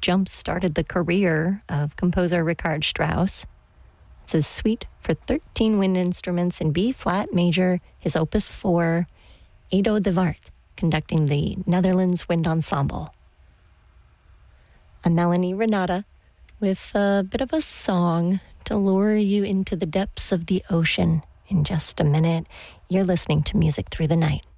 jump-started the career of composer Richard Strauss. It's his suite for 13 wind instruments in B-flat major, his opus 4, Edo de Wart, conducting the Netherlands Wind Ensemble. I'm Melanie Renata with a bit of a song to lure you into the depths of the ocean. In just a minute, you're listening to Music Through the Night.